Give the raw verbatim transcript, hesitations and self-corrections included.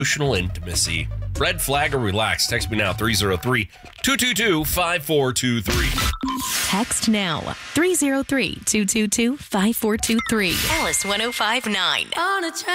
emotional intimacy. Red flag or relax? Text me now, three oh three, two two two, five four two three. Text now, three oh three, two two two, five four two three. Alice one oh five nine.